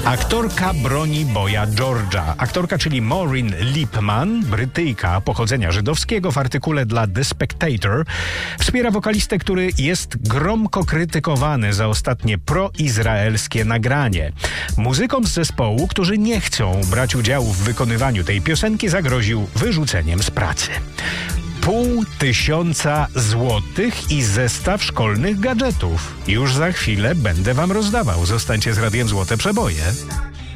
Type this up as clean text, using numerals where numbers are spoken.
Aktorka broni Boya George'a. Aktorka, czyli Maureen Lipman, Brytyjka pochodzenia żydowskiego, w artykule dla The Spectator wspiera wokalistę, który jest gromko krytykowany za ostatnie proizraelskie nagranie. Muzykom z zespołu, którzy nie chcą brać udziału w wykonywaniu tej piosenki, zagroził wyrzuceniem z pracy. 500 złotych i zestaw szkolnych gadżetów. Już za chwilę będę wam rozdawał. Zostańcie z Radiem Złote Przeboje.